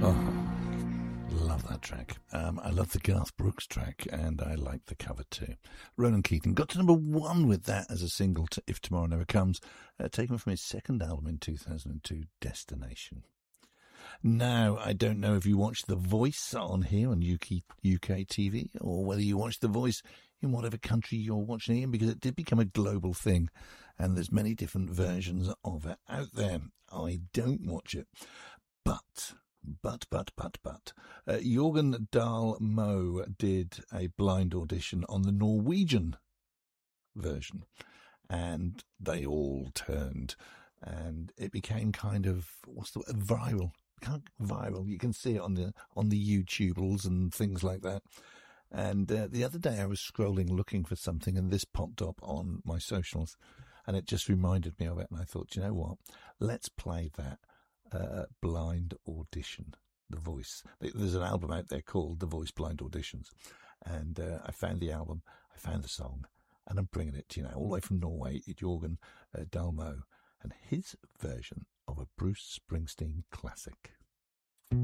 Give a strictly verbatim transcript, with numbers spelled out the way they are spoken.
Oh, love that track. Um, I love the Garth Brooks track, and I like the cover too. Ronan Keating got to number one with that as a single, to If Tomorrow Never Comes, uh, taken from his second album in two thousand two, Destination. Now, I don't know if you watch The Voice on here on U K, U K T V, or whether you watch The Voice in whatever country you're watching it in, because it did become a global thing, and there's many different versions of it out there. I don't watch it, but... But, but, but, but, uh, Jørgen Dahl Moe did a blind audition on the Norwegian version, and they all turned, and it became kind of, what's the word, viral, kind of viral. You can see it on the, on the YouTubles and things like that. And uh, the other day I was scrolling looking for something, and this popped up on my socials, and it just reminded me of it, and I thought, you know what, let's play that. Uh, blind audition, The Voice. There's an album out there called The Voice Blind Auditions, and uh, I found the album, I found the song, and I'm bringing it to you now, all the way from Norway, Jørgen uh, Dahl Moe, and his version of a Bruce Springsteen classic.